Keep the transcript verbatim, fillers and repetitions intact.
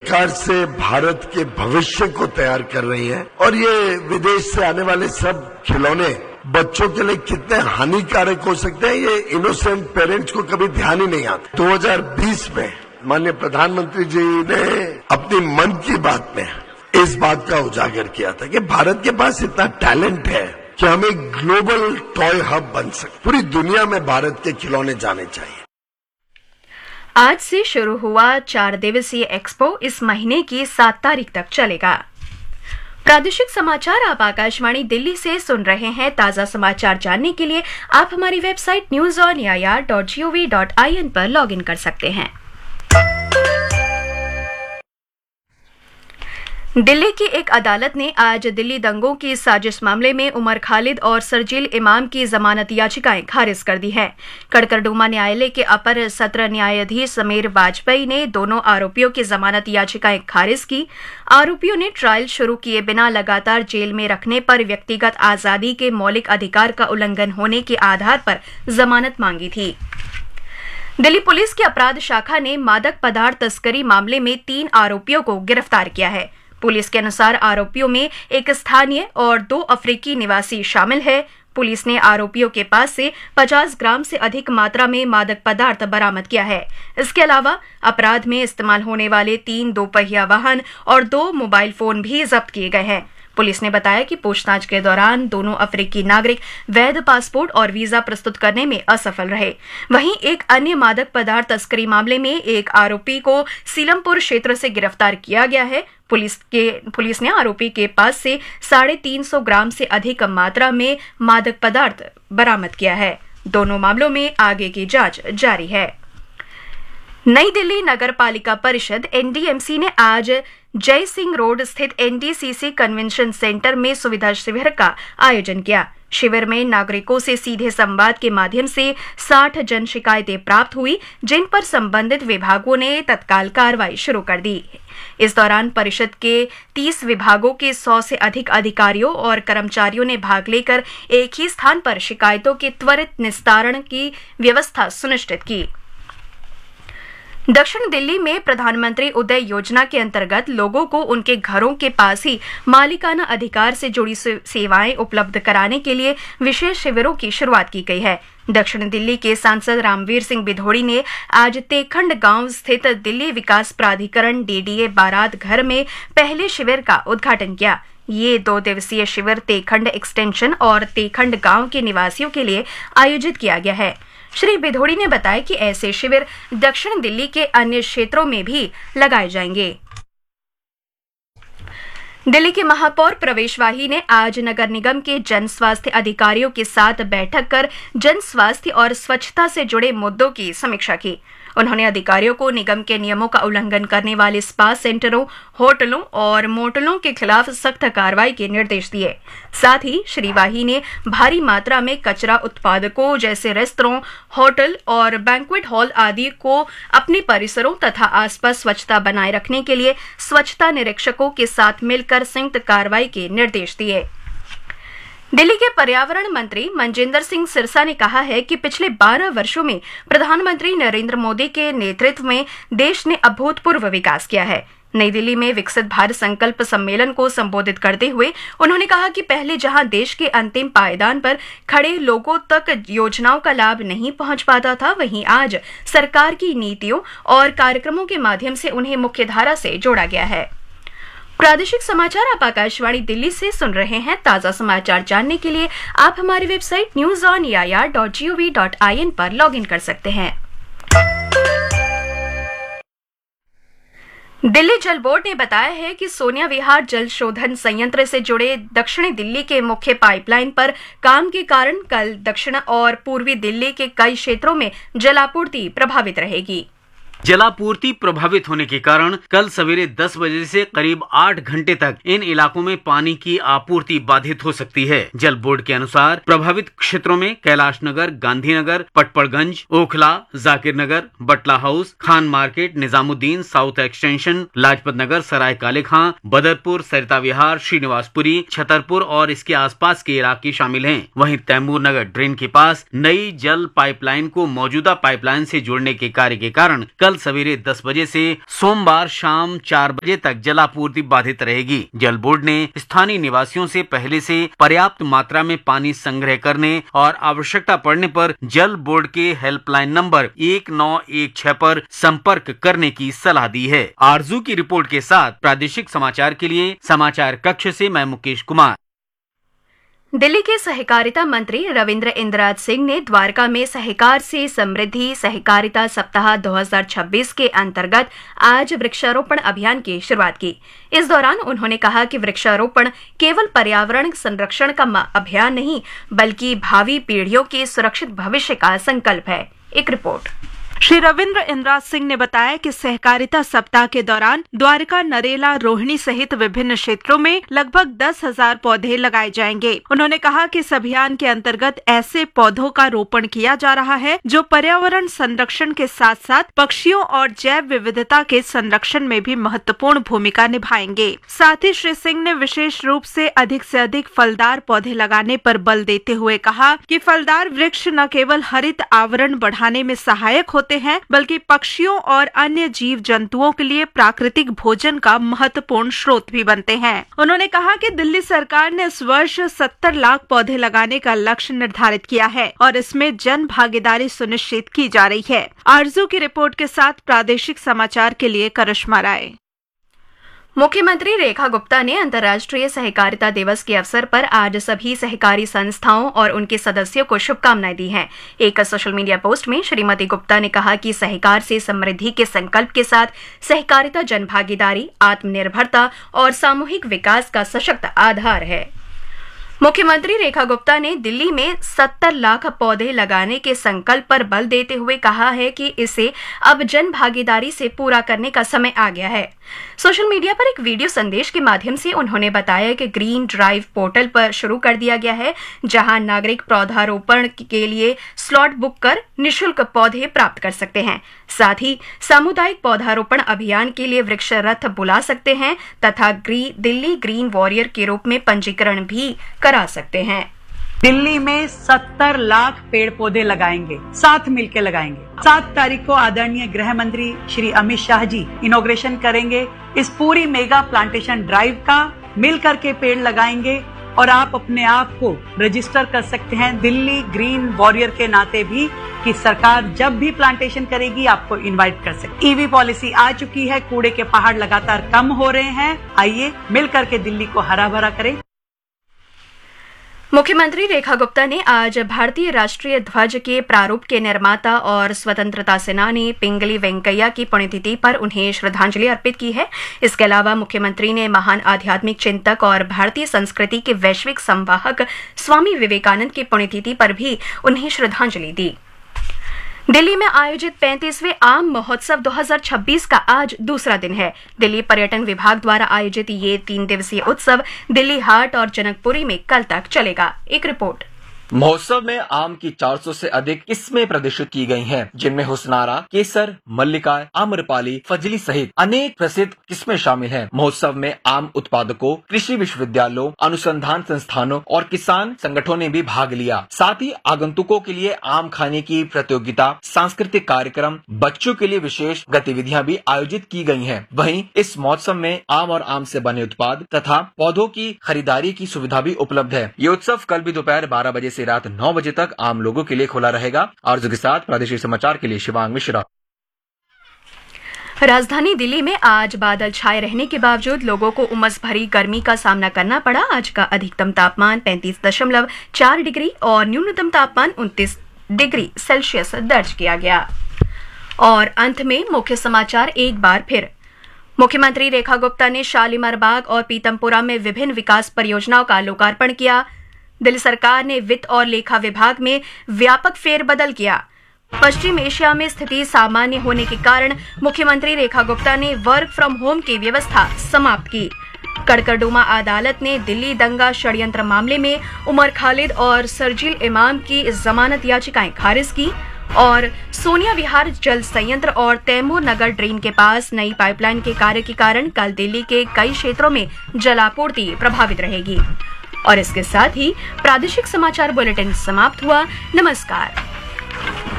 प्रकार से भारत के भविष्य को तैयार कर रही हैं और ये विदेश से आने वाले सब खिलौने बच्चों के लिए कितने हानिकारक हो सकते हैं, ये इनोसेंट पेरेंट्स को कभी ध्यान ही नहीं आता। दो हज़ार बीस में माननीय प्रधानमंत्री जी ने अपनी मन की बात में इस बात का उजागर किया था कि भारत के पास इतना टैलेंट है कि हम एक ग्लोबल टॉय हब बन सकते, पूरी दुनिया में भारत के खिलौने जाने चाहिए। आज से शुरू हुआ चार दिवसीय एक्सपो इस महीने की सात तारीख तक चलेगा। प्रादेशिक समाचार आप आकाशवाणी दिल्ली से सुन रहे हैं। ताजा समाचार जानने के लिए आप हमारी website news on A I R dot G O V dot I N पर लॉग इन कर सकते हैं। दिल्ली की एक अदालत ने आज दिल्ली दंगों की साजिश मामले में उमर खालिद और सरजील इमाम की जमानत याचिकाएं खारिज कर दी हैं। कड़कड़डूमा न्यायालय के अपर सत्र न्यायाधीश समीर वाजपेयी ने दोनों आरोपियों की जमानत याचिकाएं खारिज की। आरोपियों ने ट्रायल शुरू किए बिना लगातार जेल में रखने पर व्यक्तिगत आजादी के मौलिक अधिकार का उल्लंघन होने के आधार पर जमानत मांगी थी। दिल्ली पुलिस की अपराध शाखा ने मादक पदार्थ तस्करी मामले में तीन आरोपियों को गिरफ्तार किया है। पुलिस के अनुसार आरोपियों में एक स्थानीय और दो अफ्रीकी निवासी शामिल है। पुलिस ने आरोपियों के पास से पचास ग्राम से अधिक मात्रा में मादक पदार्थ बरामद किया है। इसके अलावा अपराध में इस्तेमाल होने वाले तीन दोपहिया वाहन और दो मोबाइल फोन भी जब्त किए गए हैं। पुलिस ने बताया कि पूछताछ के दौरान दोनों अफ्रीकी नागरिक वैध पासपोर्ट और वीजा प्रस्तुत करने में असफल रहे। वहीं एक अन्य मादक पदार्थ तस्करी मामले में एक आरोपी को सीलमपुर क्षेत्र से गिरफ्तार किया गया है। पुलिस के पुलिस ने आरोपी के पास से साढ़े तीन सौ ग्राम से अधिक मात्रा में मादक पदार्थ बरामद किया है। दोनों मामलों में आगे की जांच जारी है। नई दिल्ली नगर पालिका परिषद एन डी एम सी ने आज जय सिंह रोड स्थित एन डी सी सी कन्वेंशन सेंटर में सुविधा शिविर का आयोजन किया। शिविर में नागरिकों से सीधे संवाद के माध्यम से साठ जन शिकायतें प्राप्त हुई, जिन पर संबंधित विभागों ने तत्काल कार्रवाई शुरू कर दी। इस दौरान परिषद के तीस विभागों के सौ से अधिक अधिकारियों और कर्मचारियों ने भाग लेकर एक ही स्थान पर शिकायतों के त्वरित निस्तारण की व्यवस्था सुनिश्चित की। दक्षिण दिल्ली में प्रधानमंत्री उदय योजना के अंतर्गत लोगों को उनके घरों के पास ही मालिकाना अधिकार से जुड़ी सेवाएं उपलब्ध कराने के लिए विशेष शिविरों की शुरुआत की गई है। दक्षिण दिल्ली के सांसद रामवीर सिंह बिधोड़ी ने आज तेखंड गांव स्थित दिल्ली विकास प्राधिकरण डी डी ए बारात घर में पहले शिविर का उद्घाटन किया। ये दो दिवसीय शिविर तेखंड एक्सटेंशन और तेखंड गांव के निवासियों के लिए आयोजित किया गया है। श्री बिधोड़ी ने बताया कि ऐसे शिविर दक्षिण दिल्ली के अन्य क्षेत्रों में भी लगाए जाएंगे। दिल्ली के महापौर प्रवेश वाही ने आज नगर निगम के जन स्वास्थ्य अधिकारियों के साथ बैठक कर जन स्वास्थ्य और स्वच्छता से जुड़े मुद्दों की समीक्षा की। उन्होंने अधिकारियों को निगम के नियमों का उल्लंघन करने वाले स्पा सेंटरों, होटलों और मोटलों के खिलाफ सख्त कार्रवाई के निर्देश दिए। साथ ही श्री वाही ने भारी मात्रा में कचरा उत्पादकों जैसे रेस्तरां, होटल और बैंक्वेट हॉल आदि को अपने परिसरों तथा आसपास स्वच्छता बनाए रखने के लिए स्वच्छता निरीक्षकों के साथ मिलकर संयुक्त कार्रवाई के निर्देश दिए। दिल्ली के पर्यावरण मंत्री मनजिंदर सिंह सिरसा ने कहा है कि पिछले बारह वर्षों में प्रधानमंत्री नरेंद्र मोदी के नेतृत्व में देश ने अभूतपूर्व विकास किया है। नई दिल्ली में विकसित भारत संकल्प सम्मेलन को संबोधित करते हुए उन्होंने कहा कि पहले जहां देश के अंतिम पायदान पर खड़े लोगों तक योजनाओं का लाभ नहीं पहुंच पाता था, वहीं आज सरकार की नीतियों और कार्यक्रमों के माध्यम से उन्हें मुख्यधारा से जोड़ा गया है। प्रादेशिक समाचार आप आकाशवाणी दिल्ली से सुन रहे हैं। ताजा समाचार जानने के लिए आप हमारी website news on A I R dot G O V dot I N पर लॉग इन कर सकते हैं। दिल्ली जल बोर्ड ने बताया है कि सोनिया विहार जल शोधन संयंत्र से जुड़े दक्षिणी दिल्ली के मुख्य पाइपलाइन पर काम के कारण कल दक्षिण और पूर्वी दिल्ली के कई क्षेत्रों में जलापूर्ति प्रभावित रहेगी। जलापूर्ति प्रभावित होने के कारण कल सवेरे दस बजे से करीब आठ घंटे तक इन इलाकों में पानी की आपूर्ति बाधित हो सकती है। जल बोर्ड के अनुसार प्रभावित क्षेत्रों में कैलाश नगर, गांधीनगर, पटपड़गंज, ओखला, जाकिर नगर, बटला house, Khan market, Nizamuddin, south extension, Lajpat Nagar, सराय काले खां, बदरपुर, सरिता विहार, श्रीनिवासपुरी, छतरपुर और इसके आसपास के इलाके शामिल हैं। वहीं तैमूर नगर ड्रेन के पास नई जल पाइपलाइन को मौजूदा पाइपलाइन से जोड़ने के कार्य के कारण कल कल सवेरे दस बजे से सोमवार शाम चार बजे तक जलापूर्ति बाधित रहेगी। जल बोर्ड ने स्थानीय निवासियों से पहले से पर्याप्त मात्रा में पानी संग्रह करने और आवश्यकता पड़ने पर जल बोर्ड के हेल्पलाइन नंबर एक नौ एक छह पर संपर्क करने की सलाह दी है। आरजू की रिपोर्ट के साथ प्रादेशिक समाचार के लिए समाचार कक्ष से मैं मुकेश कुमार। दिल्ली के सहकारिता मंत्री रविंद्र इंद्राज सिंह ने द्वारका में सहकार से समृद्धि सहकारिता सप्ताह दो हज़ार छब्बीस के अंतर्गत आज वृक्षारोपण अभियान की शुरुआत की। इस दौरान उन्होंने कहा कि वृक्षारोपण केवल पर्यावरण संरक्षण का अभियान नहीं बल्कि भावी पीढ़ियों के सुरक्षित भविष्य का संकल्प है। एक रिपोर्ट। श्री रविंद्र इंद्राज सिंह ने बताया कि सहकारिता सप्ताह के दौरान द्वारका, नरेला, रोहिणी सहित विभिन्न क्षेत्रों में लगभग दस हजार पौधे लगाए जाएंगे। उन्होंने कहा कि इस अभियान के अंतर्गत ऐसे पौधों का रोपण किया जा रहा है जो पर्यावरण संरक्षण के साथ साथ पक्षियों और जैव विविधता के संरक्षण में भी महत्वपूर्ण भूमिका निभाएंगे। साथ ही श्री सिंह ने विशेष रूप से अधिक से अधिक फलदार पौधे लगाने पर बल देते हुए कहा कि फलदार वृक्ष न केवल हरित आवरण बढ़ाने में सहायक होते हैं बल्कि पक्षियों और अन्य जीव जंतुओं के लिए प्राकृतिक भोजन का महत्वपूर्ण स्रोत भी बनते हैं। उन्होंने कहा कि दिल्ली सरकार ने इस वर्ष सत्तर लाख पौधे लगाने का लक्ष्य निर्धारित किया है और इसमें जन भागीदारी सुनिश्चित की जा रही है। आरजू की रिपोर्ट के साथ प्रादेशिक समाचार के लिए करिश्मा राय। मुख्यमंत्री रेखा गुप्ता ने अंतर्राष्ट्रीय सहकारिता दिवस के अवसर पर आज सभी सहकारी संस्थाओं और उनके सदस्यों को शुभकामनाएं दी हैं। एक सोशल मीडिया पोस्ट में श्रीमती गुप्ता ने कहा कि सहकार से समृद्धि के संकल्प के साथ सहकारिता जनभागीदारी, आत्मनिर्भरता और सामूहिक विकास का सशक्त आधार है। मुख्यमंत्री रेखा गुप्ता ने दिल्ली में सत्तर लाख पौधे लगाने के संकल्प पर बल देते हुए कहा है कि इसे अब जन भागीदारी से पूरा करने का समय आ गया है। सोशल मीडिया पर एक वीडियो संदेश के माध्यम से उन्होंने बताया कि ग्रीन ड्राइव पोर्टल पर शुरू कर दिया गया है, जहां नागरिक पौधारोपण के लिए स्लॉट बुक कर निःशुल्क पौधे प्राप्त कर सकते हैं। साथ ही सामुदायिक पौधारोपण अभियान के लिए वृक्ष रथ बुला सकते हैं तथा ग्री, दिल्ली ग्रीन वॉरियर के रूप में पंजीकरण भी करा सकते हैं। दिल्ली में सत्तर लाख पेड़ पौधे लगाएंगे, साथ मिलकर लगाएंगे। सात तारीख को आदरणीय गृह मंत्री श्री अमित शाह जी इनॉग्रेशन करेंगे इस पूरी मेगा प्लांटेशन ड्राइव का। मिल करके पेड़ लगाएंगे और आप अपने आप को रजिस्टर कर सकते हैं दिल्ली ग्रीन वॉरियर के नाते भी कि सरकार जब भी प्लांटेशन करेगी आपको इनवाइट कर सकती। ईवी पॉलिसी आ चुकी है, कूड़े के पहाड़ लगातार कम हो रहे हैं। आइए मिल करके दिल्ली को हरा भरा करें। मुख्यमंत्री रेखा गुप्ता ने आज भारतीय राष्ट्रीय ध्वज के प्रारूप के निर्माता और स्वतंत्रता सेनानी पिंगली वेंकैया की पुण्यतिथि पर उन्हें श्रद्धांजलि अर्पित की है। इसके अलावा मुख्यमंत्री ने महान आध्यात्मिक चिंतक और भारतीय संस्कृति के वैश्विक संवाहक स्वामी विवेकानंद की पुण्यतिथि पर भी उन्हें श्रद्धांजलि दी। दिल्ली में आयोजित पैंतीसवें आम महोत्सव दो हज़ार छब्बीस का आज दूसरा दिन है। दिल्ली पर्यटन विभाग द्वारा आयोजित ये तीन दिवसीय उत्सव दिल्ली हाट और जनकपुरी में कल तक चलेगा। एक रिपोर्ट। महोत्सव में आम की चार सौ से अधिक किस्में प्रदर्शित की गई हैं, जिनमें हुसनारा, केसर, मल्लिका, आम्रपाली, फजली सहित अनेक प्रसिद्ध किस्में शामिल हैं। महोत्सव में आम उत्पादकों, कृषि विश्वविद्यालयों, अनुसंधान संस्थानों और किसान संगठनों ने भी भाग लिया। साथ ही आगंतुकों के लिए आम खाने की प्रतियोगिता, सांस्कृतिक कार्यक्रम, बच्चों के लिए विशेष गतिविधियां भी आयोजित की गई हैं। वहीं इस महोत्सव में आम और आम से बने उत्पाद तथा पौधों की खरीदारी की सुविधा भी उपलब्ध है। ये उत्सव कल भी दोपहर बारह बजे से रात नौ बजे तक आम लोगों के लिए खुला रहेगा। आरजू के साथ प्रादेशिक समाचार के लिए शिवांग मिश्रा। राजधानी दिल्ली में आज बादल छाए रहने के बावजूद लोगों को उमस भरी गर्मी का सामना करना पड़ा। आज का अधिकतम तापमान पैंतीस दशमलव चार डिग्री और न्यूनतम तापमान उनतीस डिग्री सेल्सियस दर्ज किया गया। और अंत में मुख्य समाचार एक बार फिर। मुख्यमंत्री रेखा गुप्ता ने शालीमार बाग और पीतमपुरा में विभिन्न विकास परियोजनाओं का लोकार्पण किया। दिल्ली सरकार ने वित्त और लेखा विभाग में व्यापक फेरबदल किया। पश्चिम एशिया में स्थिति सामान्य होने के कारण मुख्यमंत्री रेखा गुप्ता ने वर्क फ्रॉम होम की व्यवस्था समाप्त की। कड़कड़डुमा अदालत ने दिल्ली दंगा षड्यंत्र मामले में उमर खालिद और सरजील इमाम की जमानत याचिकाएं खारिज की। और सोनिया विहार जल संयंत्र और तैमूर नगर ड्रेन के पास नई पाइपलाइन के कार्य के कारण कल दिल्ली के कई क्षेत्रों में जलापूर्ति प्रभावित रहेगी। और इसके साथ ही प्रादेशिक समाचार बुलेटिन समाप्त हुआ। नमस्कार।